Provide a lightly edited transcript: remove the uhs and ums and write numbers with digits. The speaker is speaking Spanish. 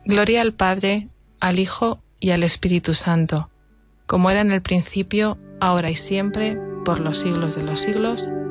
Gloria al Padre, al Hijo y al Espíritu Santo, como era en el principio, ahora y siempre, por los siglos de los siglos.